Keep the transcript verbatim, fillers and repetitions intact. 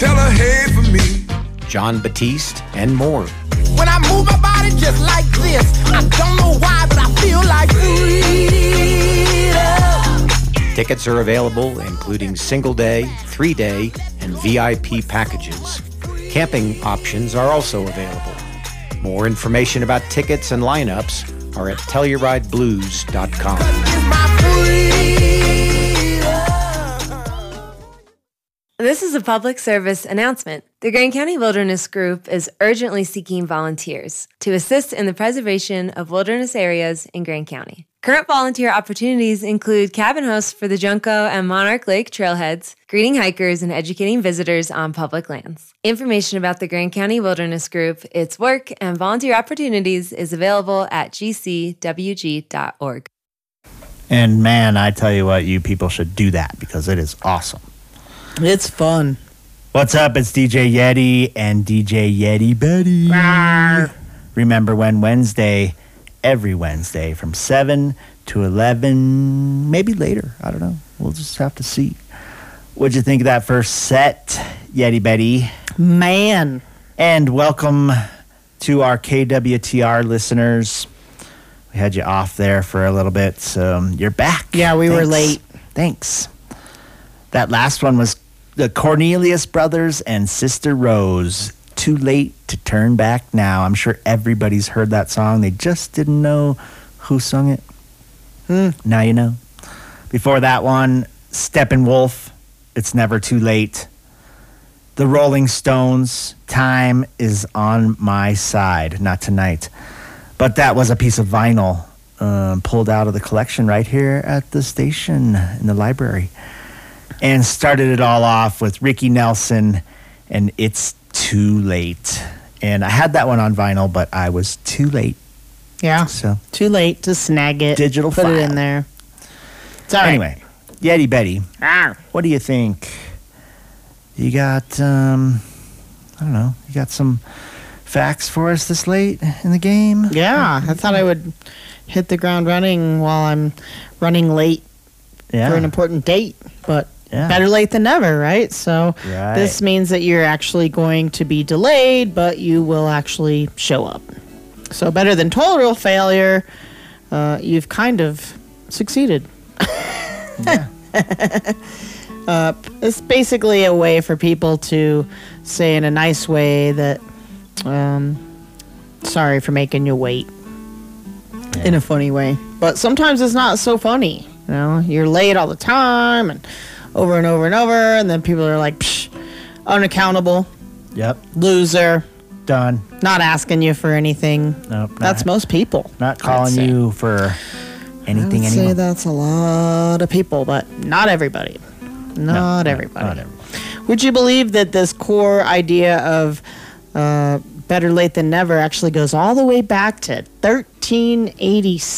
Tell her hey for me. John Batiste, and more. When I move my body just like this, I don't know why, but I feel like freedom. Tickets are available, including single-day, three-day, and V I P packages. Camping options are also available. More information about tickets and lineups are at telluride blues dot com. This is a public service announcement. The Grand County Wilderness Group is urgently seeking volunteers to assist in the preservation of wilderness areas in Grand County. Current volunteer opportunities include cabin hosts for the Junco and Monarch Lake trailheads, greeting hikers, and educating visitors on public lands. Information about the Grand County Wilderness Group, its work, and volunteer opportunities is available at g c w g dot org. And man, I tell you what, you people should do that because it is awesome. It's fun. What's up? It's D J Yeti and D J Yeti Betty. Rawr. Remember when Wednesday, every Wednesday from seven to eleven, maybe later. I don't know. We'll just have to see. What'd you think of that first set, Yeti Betty? Man. And welcome to our K W T R listeners. We had you off there for a little bit, so you're back. Yeah, we Thanks. were late. Thanks. That last one was the Cornelius Brothers and Sister Rose. Too Late to Turn Back Now. I'm sure everybody's heard that song. They just didn't know who sung it. Hmm. Now you know. Before that one, Steppenwolf, It's Never Too Late. The Rolling Stones, Time Is on My Side. Not tonight. But that was a piece of vinyl um, pulled out of the collection right here at the station in the library. And started it all off with Ricky Nelson and It's Too Late. And I had that one on vinyl, but I was too late. Yeah. So too late to snag it. Digital Put file. it in there. It's all right. Anyway, Yeti Betty, Rawr. what do you think? You got, um, I don't know, you got some facts for us this late in the game? Yeah, I thought I would hit the ground running while I'm running late Yeah. for an important date, but Yeah. better late than never, right? So Right. this means that you're actually going to be delayed, but you will actually show up. So better than total failure, uh, you've kind of succeeded. Yeah. uh, it's basically a way for people to say in a nice way that, um, sorry for making you wait. Yeah. In a funny way. But sometimes it's not so funny. You know, you're late all the time and over and over and over, and then people are like, psh, unaccountable, Yep. loser, Done. not asking you for anything. Nope. That's not, most people. Not calling I'd say. you for anything I would anymore. say that's a lot of people, but not everybody. No, Not no, everybody. Not everybody. Would you believe that this core idea of uh, better late than never actually goes all the way back to thirteen eighty-six?